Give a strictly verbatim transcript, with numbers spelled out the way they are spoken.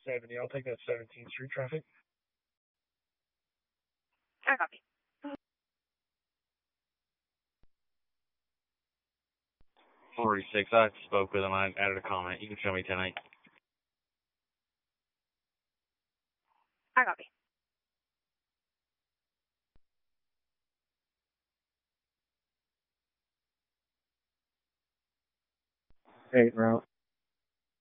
seventy. I'll take that seventeenth Street traffic. I copy. forty-six, I spoke with him. I added a comment. You can show me tonight. I copy. Eight route.